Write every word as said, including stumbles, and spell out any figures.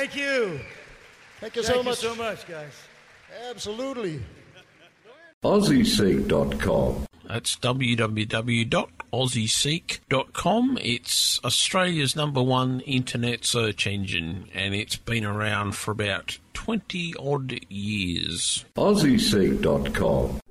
Thank you. Thank you Thank so you much. so much, guys. Absolutely. Aussie Seek dot com. That's w w w dot aussie seek dot com. It's Australia's number one internet search engine, and it's been around for about twenty odd years. Aussie Seek dot com.